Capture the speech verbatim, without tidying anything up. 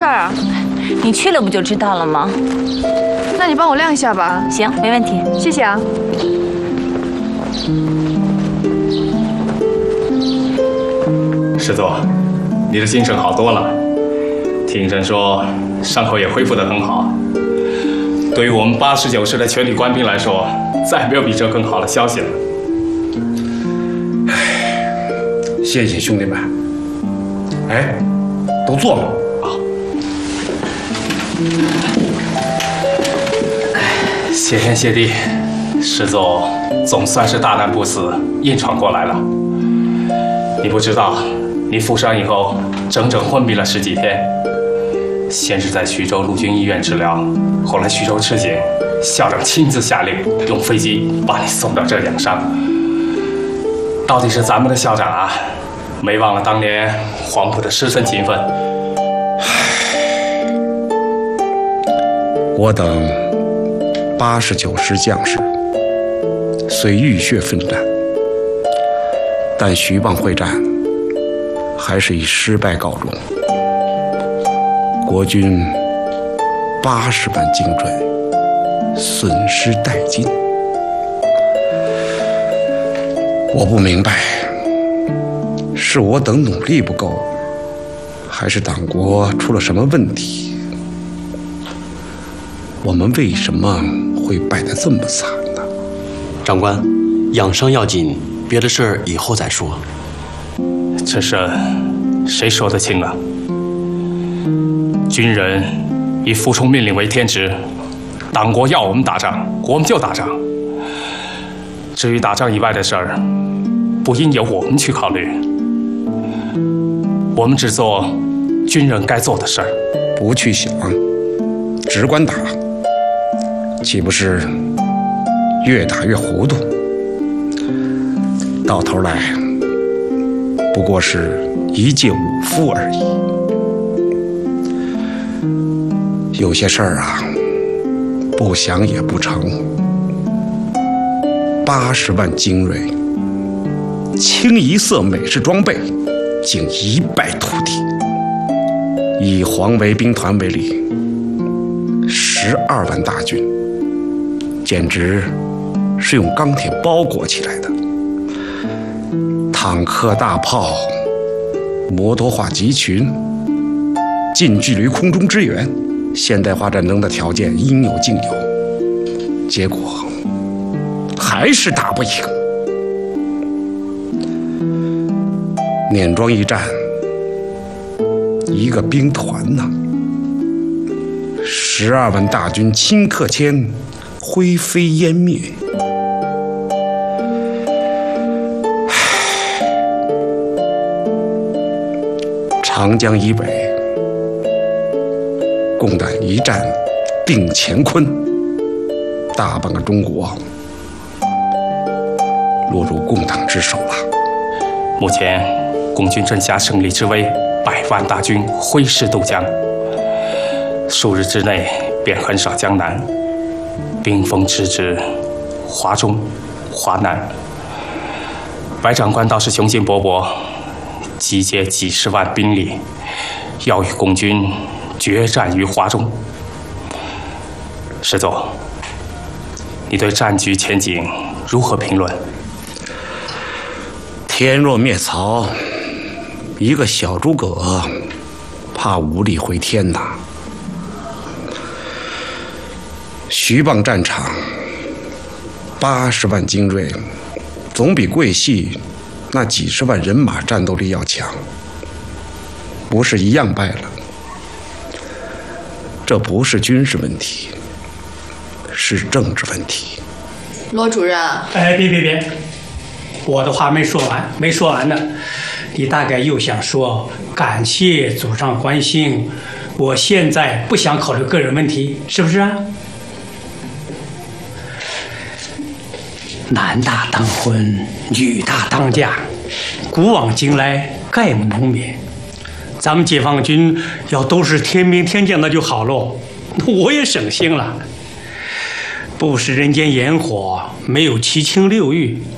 这儿啊？ 你去了不就知道了吗？ 那你帮我晾一下吧。 行，没问题。 谢谢啊。 师座，你的精神好多了。听人说伤口也恢复得很好。对于我们八十九师的全体官兵来说，再没有比这更好的消息了。 谢谢兄弟们。哎，都坐吧。 好。谢天谢地，师座总算是大难不死，硬闯过来了。你不知道，你负伤以后整整昏迷了十几天。先是在徐州陆军医院治疗，后来徐州吃紧，校长亲自下令用飞机把你送到这养伤。到底是咱们的校长啊，没忘了当年黄埔的师生情分。 我等八十九师将士虽浴血奋战，但徐蚌会战还是以失败告终。国军八十万精锐，损失殆尽。我不明白，是我等努力不够，还是党国出了什么问题？我们为什么会败得这么惨呢？ 长官，养伤要紧，别的事儿以后再说。 这事谁说得清啊？军人以服从命令为天职，党国要我们打仗，我们就打仗。至于打仗以外的事儿，不应由我们去考虑。我们只做军人该做的事儿， 不去想，只管打，岂不是越打越糊涂？到头来不过是一介武夫而已。有些事儿啊，不想也不成。八十万精锐，清一色美式装备，竟一败涂地。以黄维兵团为例，十二万大军，简直是用钢铁包裹起来的。坦克、大炮、摩托化集群，近距离空中支援，现代化战争的条件应有尽有，结果还是打不赢。碾庄一战，一个兵团呐，十二万大军顷刻间灰飞烟灭。长江以北，共党一战定乾坤，大半个中国落入共党之手了。 目前共军正下胜利之威，百万大军挥师渡江，数日之内便横扫江南，兵锋直指华中、华南。白长官倒是雄心勃勃，集结几十万兵力，要与共军决战于华中。师座，你对战局前景如何评论？ 天若灭曹，一个小诸葛怕无力回天呐。徐蚌战场，八十万精锐，总比桂系那几十万人马战斗力要强，不是一样败了？这不是军事问题，是政治问题。 罗主任， 哎，别别别，我的话没说完，没说完呢。你大概又想说感谢祖上关心，我现在不想考虑个人问题，是不是啊？男大当婚，女大当嫁，古往今来概不能免。咱们解放军要都是天兵天将的就好喽，我也省心了。不食人间烟火，没有七情六欲，